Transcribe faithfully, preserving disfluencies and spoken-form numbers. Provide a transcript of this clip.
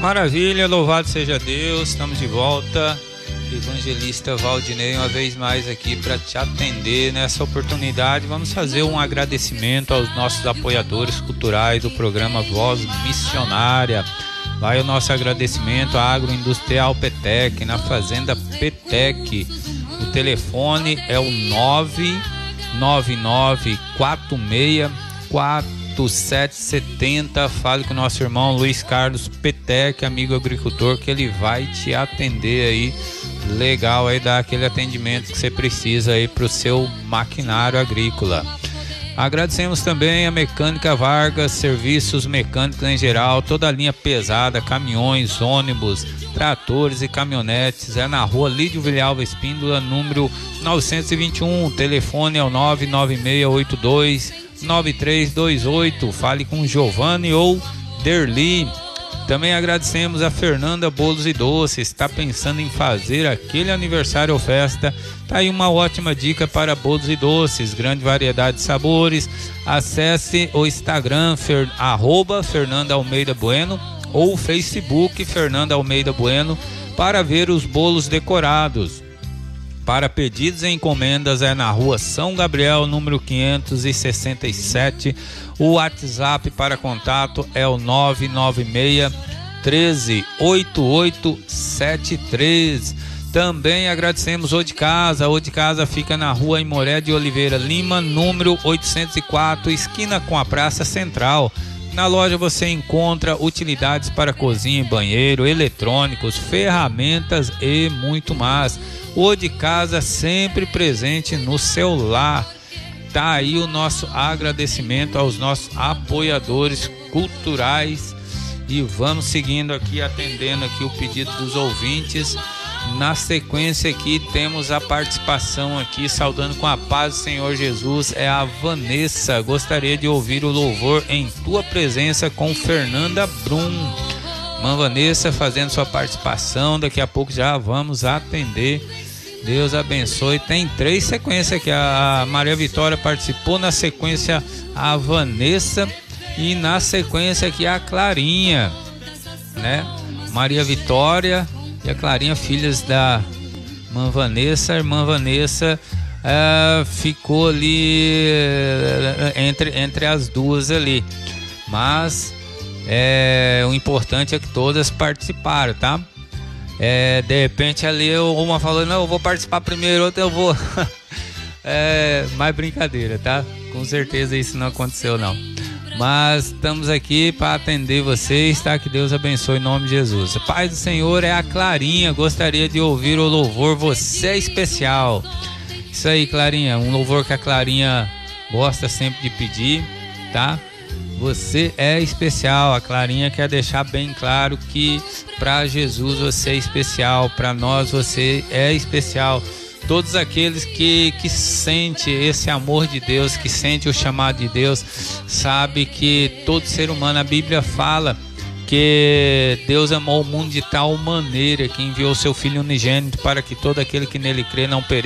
Maravilha, louvado seja Deus, estamos de volta. Evangelista Valdinei, uma vez mais aqui para te atender nessa oportunidade. Vamos fazer um agradecimento aos nossos apoiadores culturais do programa Voz Missionária. Vai o nosso agradecimento à Agroindustrial Petec, na Fazenda Petec. O telefone é o nove nove nove quatro seis quatro sete sete zero. Fale com o nosso irmão Luiz Carlos Petec, amigo agricultor, que ele vai te atender aí. Legal, aí dar aquele atendimento que você precisa aí para o seu maquinário agrícola. Agradecemos também a Mecânica Vargas, serviços mecânicos em geral, toda a linha pesada, caminhões, ônibus, tratores e caminhonetes. É na rua Lídio Vilhalva Espíndola, número novecentos e vinte e um. O telefone é o nove nove seis oito dois nove três dois oito. Fale com Giovanni ou Derli. Também agradecemos a Fernanda Bolos e Doces. Está pensando em fazer aquele aniversário ou festa? Tá aí uma ótima dica para bolos e doces, grande variedade de sabores. Acesse o Instagram fer, arroba Fernanda Almeida Bueno ou o Facebook Fernanda Almeida Bueno para ver os bolos decorados. Para pedidos e encomendas é na rua São Gabriel, número quinhentos e sessenta e sete. O WhatsApp para contato é o nove nove seis um três oito oito sete três. Também agradecemos o de casa. O de casa fica na rua Imoré de Oliveira Lima, número oitocentos e quatro, esquina com a Praça Central. Na loja você encontra utilidades para cozinha e banheiro, eletrônicos, ferramentas e muito mais. O de casa sempre presente no celular. Tá aí o nosso agradecimento aos nossos apoiadores culturais. E vamos seguindo aqui, atendendo aqui o pedido dos ouvintes. Na sequência aqui temos a participação aqui, saudando com a paz do Senhor Jesus, é a Vanessa. Gostaria de ouvir o louvor Em Tua Presença com Fernanda Brum. Irmã Vanessa fazendo sua participação, daqui a pouco já vamos atender. Deus abençoe. Tem três sequências aqui, a Maria Vitória participou, na sequência a Vanessa e na sequência aqui a Clarinha, né? Maria Vitória e a Clarinha, filhas da irmã Vanessa. A irmã Vanessa uh, ficou ali uh, entre, entre as duas ali, mas é, o importante é que todas participaram, tá? É, de repente ali uma falou, não, eu vou participar primeiro, outra eu vou é, mais brincadeira, tá? Com certeza isso não aconteceu não, mas estamos aqui para atender vocês, tá? Que Deus abençoe em nome de Jesus. A paz do Senhor é a Clarinha. Gostaria de ouvir o louvor Você é Especial. Isso aí, Clarinha, um louvor que a Clarinha gosta sempre de pedir, tá? Você é especial. A Clarinha quer deixar bem claro que para Jesus você é especial, para nós você é especial. Todos aqueles que, que sentem esse amor de Deus, que sentem o chamado de Deus, sabe que todo ser humano, a Bíblia fala que Deus amou o mundo de tal maneira que enviou seu Filho unigênito para que todo aquele que nele crê não pereça,